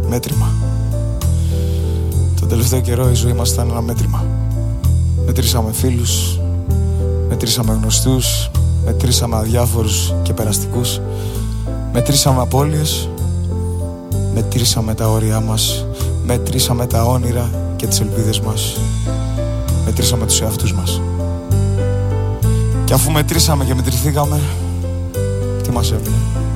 Μέτρημα. Τον τελευταίο καιρό η ζωή μας ήταν ένα μέτρημα. Μετρήσαμε φίλους, μετρήσαμε γνωστούς, μετρήσαμε αδιάφορους και περαστικούς, μετρήσαμε απώλειες, μετρήσαμε τα όρια μας, μετρήσαμε τα όνειρα και τις ελπίδες μας, μετρήσαμε τους εαυτούς μας. Και αφού μετρήσαμε και μετρηθήκαμε, τι μας έμεινε?